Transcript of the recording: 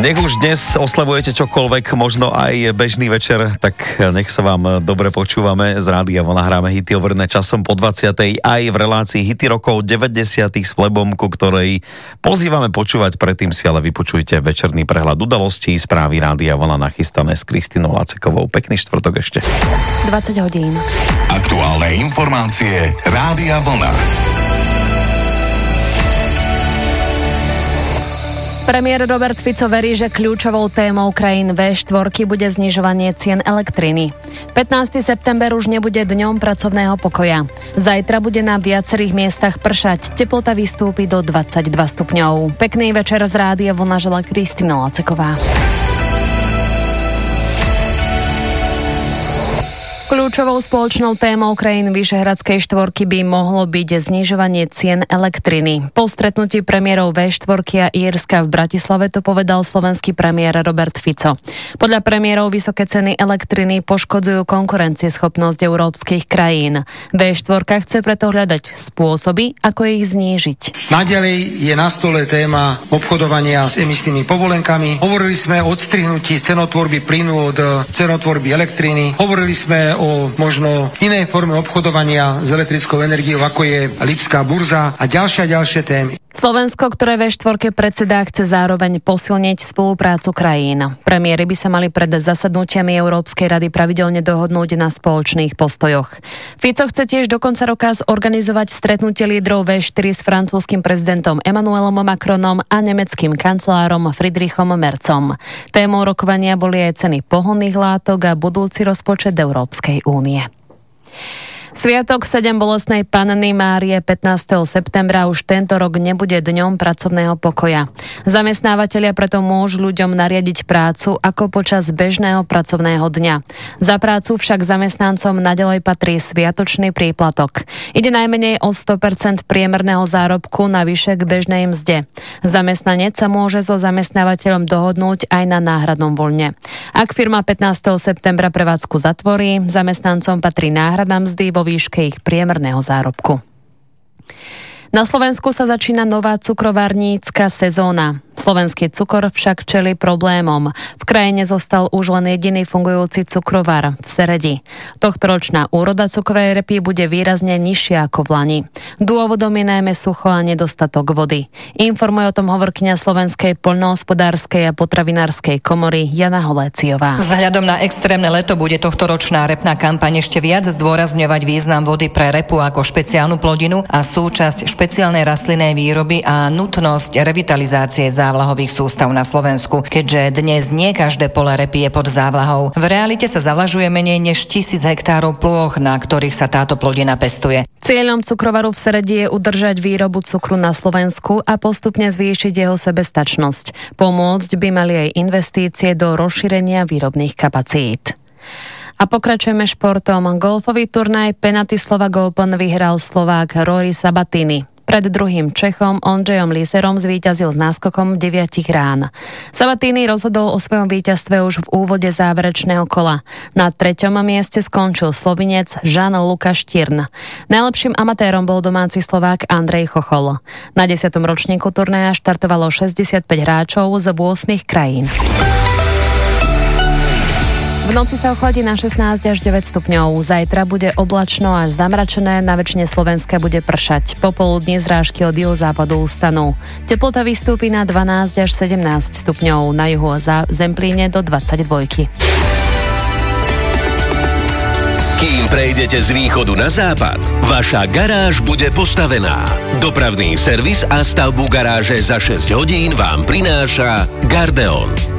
Nech už dnes oslavujete čokoľvek, možno aj bežný večer, tak nech sa vám dobre počúvame. Z Rádia Vlna hráme hity overené časom po 20. aj v relácii hity rokov 90. s Flebom, ku ktorej pozývame počúvať. Predtým si ale vypočujte večerný prehľad udalostí, správy Rádia Vlna nachystané s Kristinou Lacekovou. Pekný štvrtok ešte. 20 hodín. Aktuálne informácie Rádia Vlna. Premiér Robert Fico verí, že kľúčovou témou krajín V4 bude znižovanie cien elektriny. 15. september už nebude dňom pracovného pokoja. Zajtra bude na viacerých miestach pršať. Teplota vystúpi do 22 stupňov. Pekný večer z Rádia Vlna želá Kristina Laceková. Kľúčovou spoločnou témou krajín Vyšehradskej štvorky by mohlo byť znižovanie cien elektriny. Po stretnutí premiérov V4 a Írska v Bratislave to povedal slovenský premiér Robert Fico. Podľa premiérov vysoké ceny elektriny poškodzujú konkurencieschopnosť európskych krajín. V4 chce preto hľadať spôsoby, ako ich znížiť. Naďalej je na stole téma obchodovania s emisnými povolenkami. Hovorili sme o odstrihnutí cenotvorby plynu od cenotvorby elektriny. Hovorili sme o možno inej forme obchodovania s elektrickou energiou, ako je Lipská burza a ďalšie témy. Slovensko, ktoré V4 predsedá, chce zároveň posilniť spoluprácu krajín. Premiéry by sa mali pred zasadnutiami Európskej rady pravidelne dohodnúť na spoločných postojoch. Fico chce tiež do konca roka zorganizovať stretnutie lídrov V4 s francúzskym prezidentom Emmanuelom Macronom a nemeckým kancelárom Friedrichom Merzom. Témou rokovania boli aj ceny pohonných látok a budúci rozpočet Európskej únie. Sviatok 7 bolestnej Panny Márie 15. septembra už tento rok nebude dňom pracovného pokoja. Zamestnávateľia preto môžu ľuďom nariadiť prácu ako počas bežného pracovného dňa. Za prácu však zamestnancom naďalej patrí sviatočný príplatok. Ide najmenej o 100% priemerného zárobku navyše k bežnej mzde. Zamestnanec sa môže so zamestnávateľom dohodnúť aj na náhradnom voľne. Ak firma 15. septembra prevádzku zatvorí, zamestnancom patrí náhrada mzdy vo výške ich priemerného zárobku. Na Slovensku sa začína nová cukrovarnícka sezóna. Slovenský cukor však čelí problémom. V krajine zostal už len jediný fungujúci cukrovar v Seredi. Tohtoročná úroda cukrovej repy bude výrazne nižšia ako v lani. Dôvodom je najmä sucho a nedostatok vody. Informuje o tom hovorkyňa Slovenskej poľnohospodárskej a potravinárskej komory Jana Holéciová. Vzhľadom na extrémne leto bude tohtoročná repná kampaň ešte viac zdôrazňovať význam vody pre repu ako špeciálnu plodinu a súčasť špeciálnej rastlinnej výroby a nutnosť revitalizácie závlahových sústav na Slovensku, keďže dnes nie každé pole repy je pod závlahou. V realite sa zavlažuje menej než 1000 hektárov plôch, na ktorých sa táto plodina pestuje. Cieľom cukrovaru v Seredi je udržať výrobu cukru na Slovensku a postupne zvýšiť jeho sebestačnosť. Pomôcť by mali aj investície do rozšírenia výrobných kapacít. A pokračujeme športom. Golfový turnaj Penatislava Golden vyhral Slovák Rory Sabatini. Pred druhým Čechom Ondřejom Líserom zvíťazil s náskokom 9 rán. Sabatini rozhodol o svojom víťazstve už v úvode záverečného kola. Na 3. mieste skončil Slovinec Jan-Lukáš Štirn. Najlepším amatérom bol domáci Slovák Andrej Chochol. Na 10. ročníku turnaja štartovalo 65 hráčov z 8 krajín. V noci sa ochladí na 16 až 9 stupňov. Zajtra bude oblačno až zamračené, na väčšine Slovenska bude pršať. Popoludní zrážky od juhozápadu ustanú. Teplota vystúpi na 12 až 17 stupňov, na juhu a Zemplíne do 22. Kým prejdete z východu na západ, vaša garáž bude postavená. Dopravný servis a stavbu garáže za 6 hodín vám prináša Gardeon.